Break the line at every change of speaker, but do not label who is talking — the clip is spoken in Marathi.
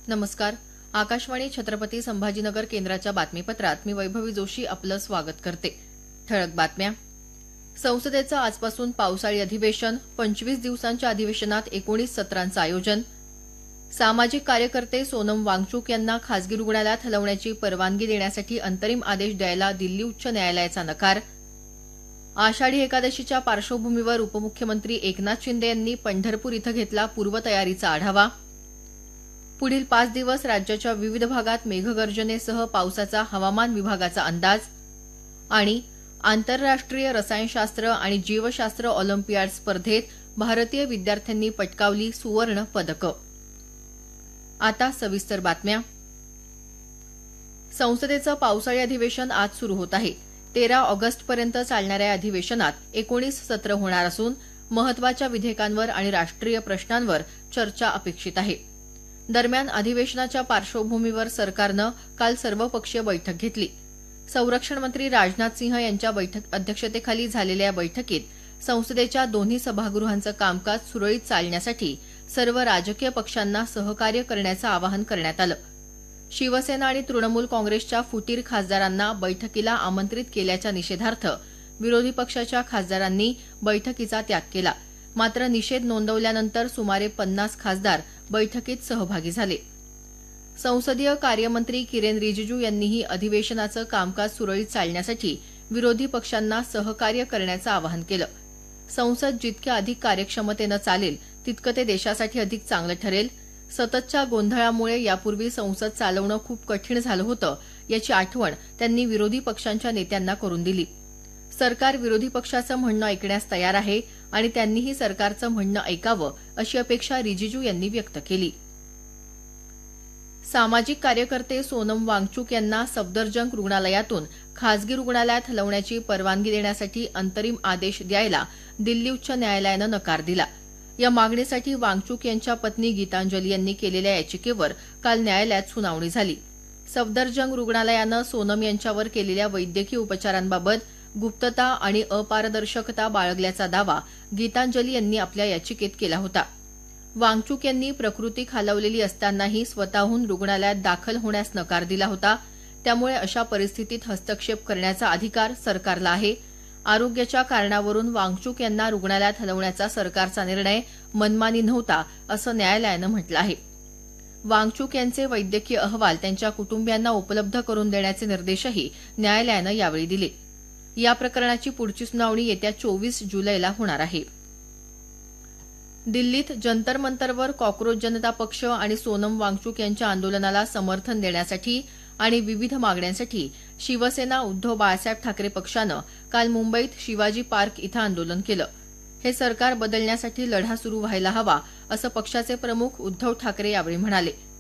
नमस्कार. आकाशवाणी छत्रपती संभाजीनगर केंद्राच्या बातमीपत्रात मी वैभवी जोशी आपलं स्वागत करते. ठळक बातम्या. संसदेचं आजपासून पावसाळी अधिवेशन. 25 दिवसांच्या अधिवेशनात 19 सत्रांचं आयोजन. सामाजिक कार्यकर्ते सोनम वांगचुक यांना खासगी रुग्णालयात हलवण्याची परवानगी देण्यासाठी अंतरिम आदेश द्यायला दिल्ली उच्च न्यायालयाचा नकार. आषाढी एकादशीच्या पार्श्वभूमीवर उपमुख्यमंत्री एकनाथ शिंदे यांनी पंढरपूर इथं घेतला पूर्वतयारीचा आढावा. पुढील 5 दिवस राज्याच्या विविध भागात मेघगर्जनेसह पावसाचा हवामान विभागाचा अंदाज. आणि आंतरराष्ट्रीय रसायनशास्त्र आणि जीवशास्त्र ऑलिम्पियाड स्पर्धेत भारतीय विद्यार्थ्यांनी पटकावली सुवर्ण पदकं. आता सविस्तर बातम्या. संसदेचं पावसाळी अधिवेशन आज सुरू होत आहे. 13 ऑगस्टपर्यंत चालणाऱ्या या अधिवेशनात 19 सत्र होणार असून महत्वाच्या विधेयकांवर आणि राष्ट्रीय प्रश्नांवर चर्चा अपेक्षित आहे. दरम्यान अधिवेशनाच्या पार्श्वभूमीवर सरकारनं काल सर्वपक्षीय बैठक घेतली. संरक्षण मंत्री राजनाथ सिंह यांच्या अध्यक्षतेखाली झालेल्या या बैठकीत संसदेच्या दोन्ही सभागृहांचं कामकाज सुरळीत चालण्यासाठी सर्व राजकीय पक्षांना सहकार्य करण्याचं आवाहन करण्यात आलं. शिवसेना आणि तृणमूल काँग्रेसच्या फुटीर खासदारांना बैठकीला आमंत्रित केल्याच्या निषेधार्थ विरोधी पक्षाच्या खासदारांनी बैठकीचा त्याग केला. मात्र निषेध नोंदवल्यानंतर सुमारे 50 खासदार बैठकीत सहभागी झाले. संसदीय कार्यमंत्री किरेन रिजिजू यांनीही अधिवेशनाचं कामकाज सुरळीत चालण्यासाठी विरोधी पक्षांना सहकार्य करण्याचं आवाहन केलं. संसद जितक्या अधिक कार्यक्षमतेनं चालेल तितकं ते देशासाठी अधिक चांगलं ठरेल. सततच्या गोंधळामुळे यापूर्वी संसद चालवणं खूप कठीण झालं होतं याची आठवण त्यांनी विरोधी पक्षांच्या नेत्यांना करून दिली. सरकार विरोधी पक्षाचं म्हणणं ऐकण्यास तयार आहे आणि त्यांनीही सरकारचं म्हणणं ऐकावं अशी अपेक्षा रिजिजू यांनी व्यक्त केली. सामाजिक कार्यकर्ते सोनम वांगचुक यांना सफदरजंग रुग्णालयातून खासगी रुग्णालयात हलवण्याची परवानगी देण्यासाठी अंतरिम आदेश द्यायला दिल्ली उच्च न्यायालयानं नकार दिला. या मागणीसाठी वांगचुक यांच्या पत्नी गीतांजली यांनी केलेल्या याचिकेवर काल न्यायालयात सुनावणी झाली. सफदरजंग रुग्णालयानं सोनम यांच्यावर केलेल्या वैद्यकीय उपचारांबाबत गुप्तता आणि अपारदर्शकता बाळगल्याचा दावा गीतांजली यांनी आपल्या याचिकेत केला होता. वांगचुक यांनी प्रकृती खालावलेली असतानाही स्वतःहून रुग्णालयात दाखल होण्यास नकार दिला होता. त्यामुळे अशा परिस्थितीत हस्तक्षेप करण्याचा अधिकार सरकारला आहे. आरोग्याच्या कारणावरून वांगचुक यांना रुग्णालयात हलवण्याचा सरकारचा निर्णय मनमानी नव्हता असं न्यायालयानं म्हटलं आहे. वांगचुक यांचे वैद्यकीय अहवाल त्यांच्या कुटुंबियांना उपलब्ध करून देण्याचे निर्देशही न्यायालयानं यावेळी दिले. या प्रकरणाची पुढची सुनावणी येत्या 24 जुलैला होणार आहे. दिल्लीत जंतर मंतरवर कॉक्रोच जनता पक्ष आणि सोनम वांगचुक यांच्या आंदोलनाला समर्थन देण्यासाठी आणि विविध मागण्यांसाठी शिवसेना उद्धव बाळासाहेब ठाकरे पक्षानं काल मुंबईत शिवाजी पार्क इथं आंदोलन केलं. हे सरकार बदलण्यासाठी लढा सुरू व्हायला हवा असं पक्षाचे प्रमुख उद्धव ठाकरे यावेळी म्हणाले.